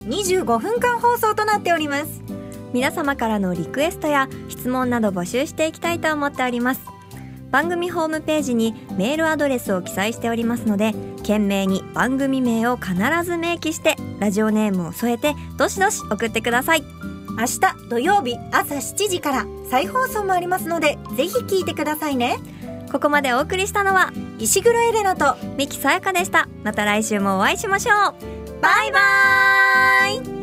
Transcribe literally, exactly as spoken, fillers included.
にじゅうごふんかん放送となっております。 皆様からのリクエストや質問など募集していきたいと思っております。番組ホームページにメールアドレスを記載しておりますので、懸命に番組名を必ず明記してラジオネームを添えてどしどし送ってください。 明日土曜日朝しちじから再放送もありますので、ぜひ聞いてくださいね。 ここまでお送りしたのは石黒エレナと三木さやかでした。また来週もお会いしましょう。 バイバーイ。